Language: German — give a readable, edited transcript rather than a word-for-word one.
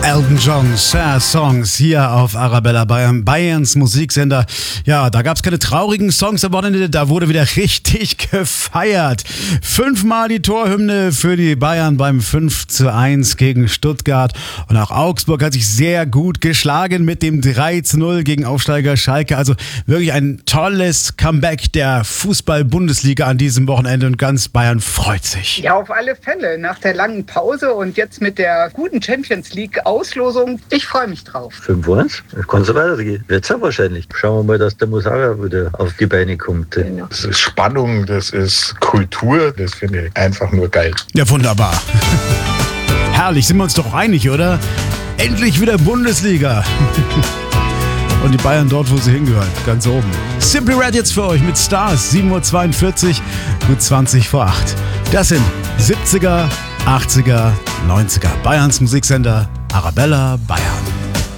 Elton John, Share Songs hier auf Arabella Bayern, Bayerns Musiksender. Ja, da gab es keine traurigen Songs am Wochenende, da wurde wieder richtig gefeiert. 5-mal die Torhymne für die Bayern beim 5:1 gegen Stuttgart. Und auch Augsburg hat sich sehr gut geschlagen mit dem 3:0 gegen Aufsteiger Schalke. Also wirklich ein tolles Comeback der Fußball-Bundesliga an diesem Wochenende und ganz Bayern freut sich. Ja, auf alle Fälle. Nach der langen Pause und jetzt mit der guten Champions League Auslosung. Ich freue mich drauf. 5:1? Kann so weitergehen. Wird's ja wahrscheinlich. Schauen wir mal, dass der Musara wieder auf die Beine kommt. Genau. Das ist Spannung, das ist Kultur, das finde ich einfach nur geil. Ja, wunderbar. Herrlich, sind wir uns doch einig, oder? Endlich wieder Bundesliga. Und die Bayern dort, wo sie hingehören, ganz oben. Simply Red jetzt für euch mit Stars, 7:42 Uhr, gut 20 vor 8. Das sind 70er, 80er, 90er. Bayerns Musiksender Arabella Bayern.